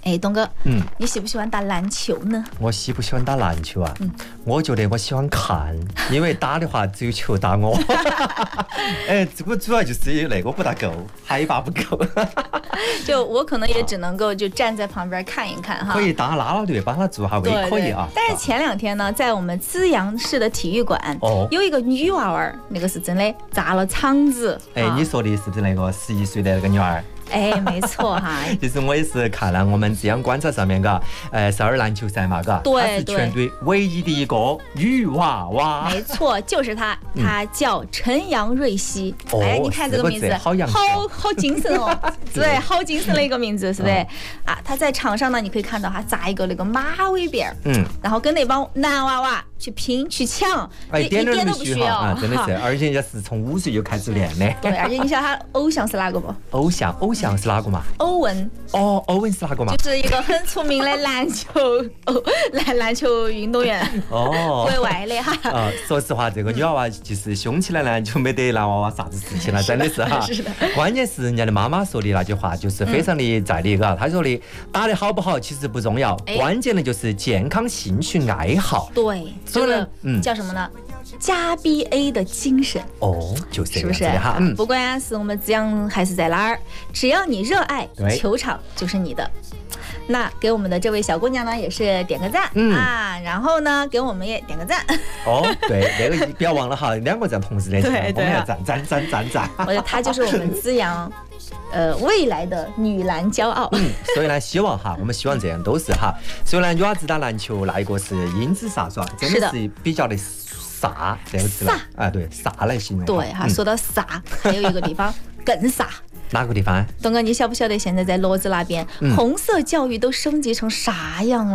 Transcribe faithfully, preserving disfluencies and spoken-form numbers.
哎，东哥， 嗯， 你喜不喜欢打篮球呢？ 我喜不喜欢打篮球啊？ 嗯， 我觉得我喜欢看，因为打的话只有球打我。哎，这个主要就是那个不大够，海拔不够。 就我可能也只能够就站在旁边看一看哈。 可以当啦啦队帮他做下位，可以啊。 但是前两天呢，在我们资阳市的体育馆， 哦， 有一个女娃娃，那个是真的炸了场子。 哎，你说的是不是那个十一岁的那个女儿？ 哎，没错哈。 其实我也是看了我们资阳观察上面，嘎，呃，少儿篮球赛嘛，嘎， 对， 她是全队唯一的一个女娃娃。 没错，就是她，她叫陈杨瑞希。 哦， 哎，你看这个名字， 好洋气， 好好精神哦，对，好精神的一个名字，是不是？啊，她在场上呢，你可以看到她扎一个那个马尾辫， 嗯， 然后跟那帮男娃娃去拼去抢， 哎，一点点都不需要啊，真的是，而且人家是从五岁就开始练的。 对，而且你晓得她偶像是哪个不？ 偶像，偶像是哪个嘛？ 欧文。 哦，欧文是哪个嘛？ 就是一个很出名的篮球哦，篮篮球运动员。 哦， 国外的哈。 啊，说实话，这个女娃娃就是凶起来呢，就没得男娃娃啥子事情了，真的是哈。 是的。 关键是人家的妈妈说的那句话，就是非常的在理，嘎。她说的打得好不好其实不重要，关键的就是健康、兴趣、爱好。 对，这个嗯叫什么呢？加 B A 的精神哦，就是这是不是哈？嗯， 不管是我们资阳还是在哪儿，只要你热爱，球场就是你的。那给我们的这位小姑娘呢，也是点个赞、嗯、啊，然后呢，给我们也点个赞。 哦，对，那个不要忘了哈，两个赞同时连起来，我们要赞赞赞赞赞。 我觉得她就是我们资阳。呃，未来的女篮骄傲。 嗯，所以呢，希望哈，我们希望这样都是哈。所以呢，女娃子打篮球那一个是英姿飒爽，真的是比较的飒这个词了。啊，对，飒来形容。 对哈，说到飒，还有一个地方更飒。 哪个地方？ 东哥，你晓不晓得现在在骡子那边，红色教育都升级成啥样了？